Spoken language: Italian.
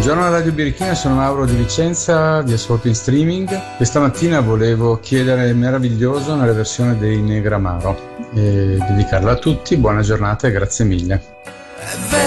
Buongiorno a Radio Birichina, sono Mauro di Vicenza, vi ascolto in streaming. Questa mattina volevo chiedere Meraviglioso nella versione dei Negramaro e dedicarla a tutti. Buona giornata e grazie mille.